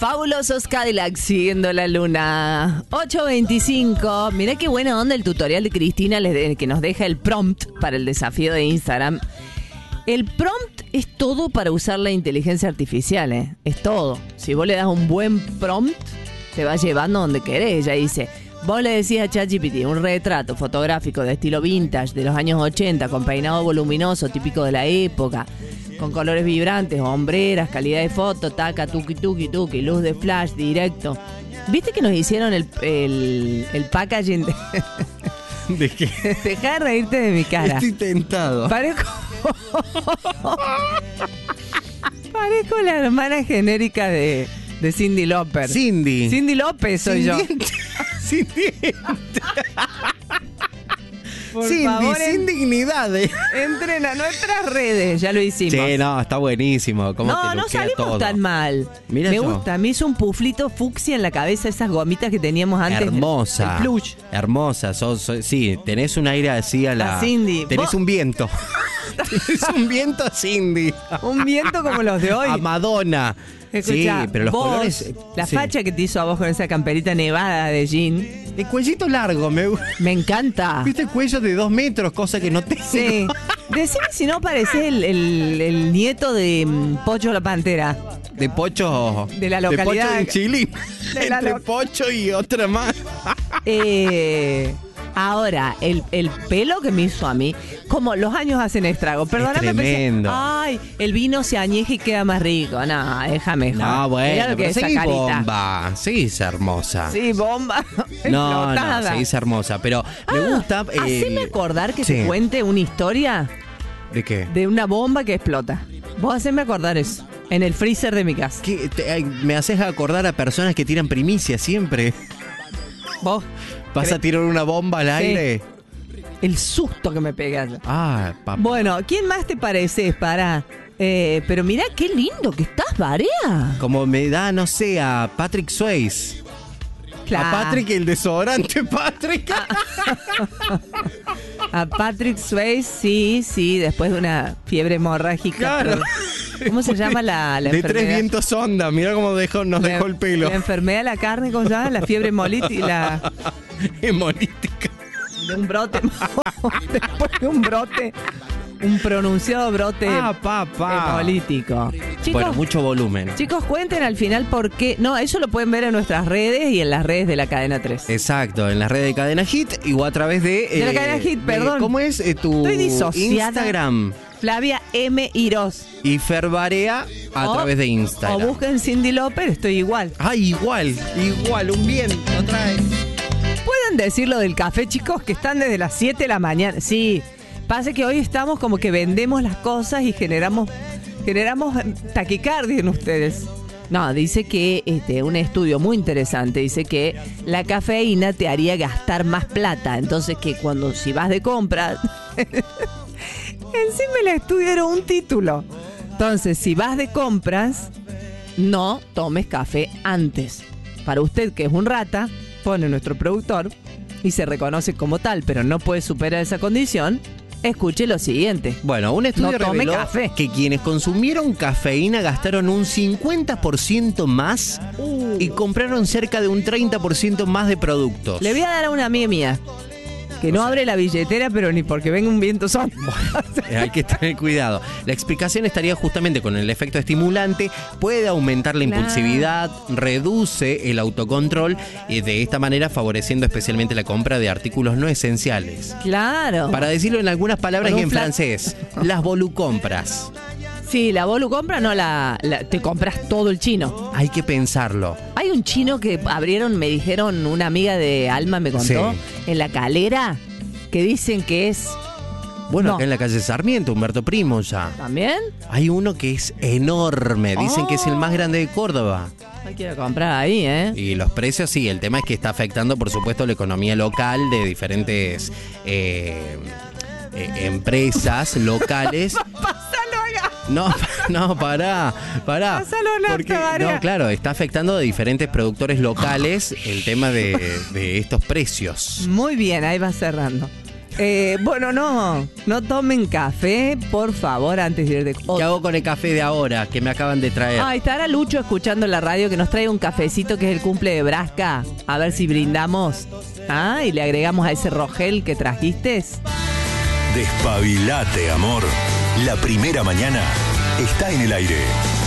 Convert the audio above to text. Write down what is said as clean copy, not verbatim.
Fabulosos Cadillacs siguiendo la luna. 8:25. Mirá qué buena onda el tutorial de Cristina que nos deja el prompt para el desafío de Instagram. El prompt es todo para usar la inteligencia artificial, ¿eh? Es todo. Si vos le das un buen prompt, te va llevando donde querés. Ella dice, vos le decís a ChatGPT un retrato fotográfico de estilo vintage de los años 80 con peinado voluminoso típico de la época, con colores vibrantes, hombreras, calidad de foto, taca, tuki, tuki, tuki, luz de flash, directo. ¿Viste que nos hicieron el packaging de... ¿De qué? Dejá de reírte de mi cara. Estoy tentado. Parezco la hermana genérica de Cyndi Lauper. Cyndi López soy yo. Sin diente. Por Cindy, favor, sin dignidad. entren a nuestras redes, ya lo hicimos. Sí, no, está buenísimo. ¿Cómo No, te no luquea salimos todo? tan mal. Mira me yo. gusta, me hizo un puflito fucsia en la cabeza, esas gomitas que teníamos antes. Hermosa. El plush. Hermosa. Sí, tenés un aire así a la... A Cindy. Tenés ¿Vos? un viento. Tenés un viento, Cindy. Un viento como los de hoy. A Madonna. Escuchá, sí, pero los vos, colores... la sí. facha que te hizo a vos con esa camperita nevada de jean, El cuellito largo, me encanta. ¿Viste el cuello de 2 metros? Cosa que no tengo. Sí. Decime si no parecés el nieto de Pocho la Pantera. De Pocho... De la localidad. De Pocho en Chile. De la Entre Pocho y otra más. Ahora, el pelo que me hizo a mí, como los años hacen estrago. Perdóname, tremendo. ay, el vino se añeja y queda más rico. No, déjame. No, bueno, Mirá lo que pero es esa seguís carita. bomba. Seguís hermosa. Sí, bomba. No, Explotada. seguís hermosa. Pero me gusta... Haceme acordar que sí. te cuente una historia ¿De qué? de una bomba que explota. Vos haceme acordar eso. En el freezer de mi casa. Me haces acordar a personas que tiran primicia siempre. Vos. ¿Vas a tirar una bomba al aire? El susto que me pegas. Ah, papá. Bueno, ¿quién más te pareces? Pero mirá qué lindo que estás, Barea. Como me da, no sé, a Patrick Swayze. Claro. A Patrick, el desodorante, Patrick. A Patrick Swayze, sí, después de una fiebre hemorrágica. Claro. ¿Cómo se llama la De enfermedad? 3 vientos onda. Mira cómo nos dejó el pelo. La enfermedad de la carne, ¿cómo se llama? La fiebre hemolítica. Hemolítica. De un brote. Después de un brote. Un pronunciado brote hemolítico. Chicos, Bueno, mucho volumen. chicos, cuenten al final por qué. No, eso lo pueden ver en nuestras redes y en las redes de la cadena 3. Exacto, en las redes de Cadena Hit o a través de... De la Cadena Hit, perdón. ¿Cómo es tu Estoy disociada. Instagram? Flavia M. Iros. Y Fer Barea a través de Instagram. O busquen Cyndi Lauper, estoy igual. Ah, igual, un viento trae. ¿Pueden decir lo del café, chicos? Que están desde las 7 de la mañana. Sí, pasa que hoy estamos como que vendemos las cosas y generamos taquicardia en ustedes. No, dice que un estudio muy interesante dice que la cafeína te haría gastar más plata. Entonces que si vas de compras... Encima el estudio era un título. Entonces, si vas de compras, no tomes café antes. Para usted, que es un rata, pone nuestro productor y se reconoce como tal, pero no puede superar esa condición, escuche lo siguiente. Bueno, un estudio No tome reveló café. que quienes consumieron cafeína gastaron un 50% más y compraron cerca de un 30% más de productos. Le voy a dar a una amiga mía que no abre la billetera, pero ni porque venga un viento son. Hay que tener cuidado. La explicación estaría justamente con el efecto estimulante, puede aumentar la impulsividad, reduce el autocontrol y de esta manera favoreciendo especialmente la compra de artículos no esenciales. Claro. Para decirlo en algunas palabras Con y un en francés, las volucompras. Sí, la bolu compra, no te compras todo el chino. Hay que pensarlo. Hay un chino que abrieron, me dijeron, una amiga de Alma me contó, Sí. en La Calera, que dicen que es... Bueno, No. acá en la calle Sarmiento, Humberto Primo ya. ¿También? Hay uno que es enorme, dicen que es el más grande de Córdoba. Hay que ir a comprar ahí, ¿eh? Y los precios, sí, el tema es que está afectando, por supuesto, la economía local de diferentes empresas locales. No, pará. Pásalo, Nata, Porque, María. no, claro, está afectando a diferentes productores locales el tema de estos precios. Muy bien, ahí va cerrando. Bueno, no tomen café, por favor, antes de ir de... ¿Qué hago con el café de ahora que me acaban de traer? Ay, estará Lucho escuchando la radio que nos trae un cafecito que es el cumple de Brasca. A ver si brindamos. Y le agregamos a ese Rogel que trajiste. Despabilate, amor. La primera mañana está en el aire.